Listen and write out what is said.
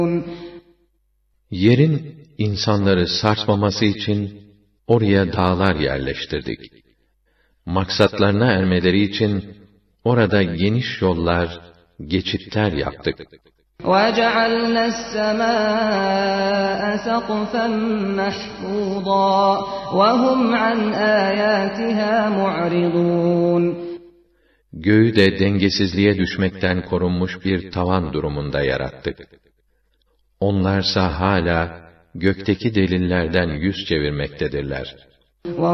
Yerin insanları sarsmaması için oraya dağlar yerleştirdik. Maksatlarına ermeleri için orada geniş yollar, geçitler yaptık. وَجَعَلْنَا السَّمَاءَ سَقْفًا مَحْفُوظًا وَهُمْ عَنْ آيَاتِهَا مُعْرِضُونَ Göğü de dengesizliğe düşmekten korunmuş bir tavan durumunda yarattık. Onlarsa hala gökteki delillerden yüz çevirmektedirler.